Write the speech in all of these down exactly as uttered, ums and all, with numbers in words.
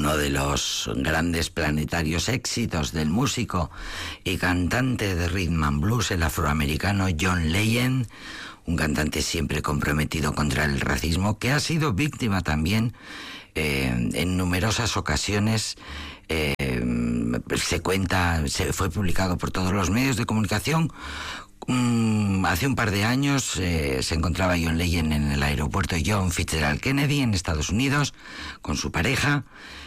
uno de los grandes planetarios éxitos del músico y cantante de rhythm and blues, el afroamericano John Legend, un cantante siempre comprometido contra el racismo, que ha sido víctima también eh, en numerosas ocasiones. Eh, se cuenta, se fue publicado por todos los medios de comunicación. Um, hace un par de años eh, se encontraba John Legend en el aeropuerto John Fitzgerald Kennedy en Estados Unidos con su pareja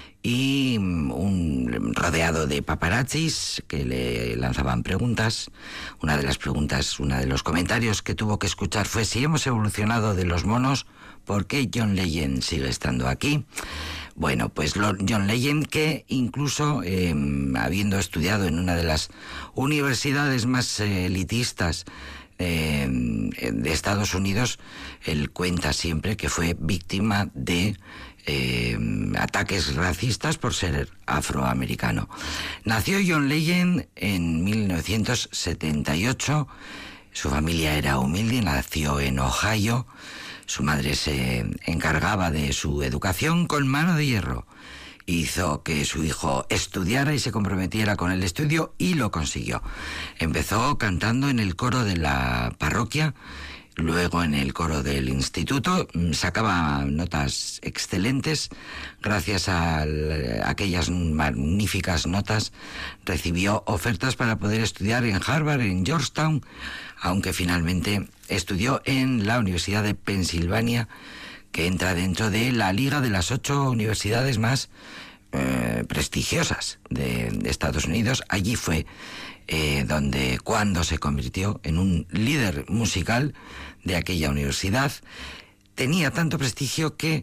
y un, rodeado de paparazzis que le lanzaban preguntas. Una de las preguntas, uno de los comentarios que tuvo que escuchar fue: si hemos evolucionado de los monos, ¿por qué John Legend sigue estando aquí? Bueno, pues John Legend, que incluso eh, habiendo estudiado en una de las universidades más eh, elitistas eh, de Estados Unidos, él cuenta siempre que fue víctima de eh, ataques racistas por ser afroamericano. Nació John Legend en mil novecientos setenta y ocho, su familia era humilde, nació en Ohio. Su madre se encargaba de su educación con mano de hierro. Hizo que su hijo estudiara y se comprometiera con el estudio y lo consiguió. Empezó cantando en el coro de la parroquia, luego en el coro del instituto. Sacaba notas excelentes. Gracias a aquellas magníficas notas recibió ofertas para poder estudiar en Harvard, en Georgetown, aunque finalmente estudió en la Universidad de Pensilvania, que entra dentro de la liga de las ocho universidades más eh, prestigiosas de, de Estados Unidos. Allí fue eh, donde, cuando se convirtió en un líder musical de aquella universidad. Tenía tanto prestigio que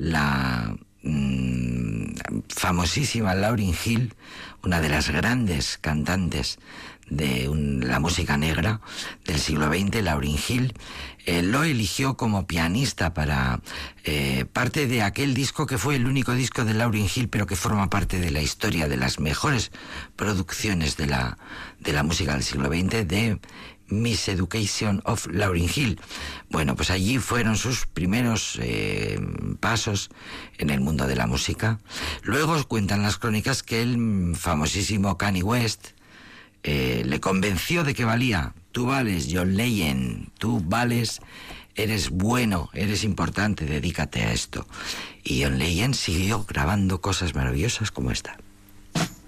la mmm, famosísima Lauryn Hill, una de las grandes cantantes de un, la música negra del siglo veinte, Lauryn Hill, eh, lo eligió como pianista para eh, parte de aquel disco que fue el único disco de Lauryn Hill, pero que forma parte de la historia de las mejores producciones de la, de la música del siglo veinte, de Miss Education of Lauryn Hill. Bueno, pues allí fueron sus primeros eh, pasos en el mundo de la música. Luego cuentan las crónicas que el famosísimo Kanye West Eh, le convenció de que valía. Tú vales, John Legend, tú vales, eres bueno, eres importante, dedícate a esto. Y John Legend siguió grabando cosas maravillosas como esta.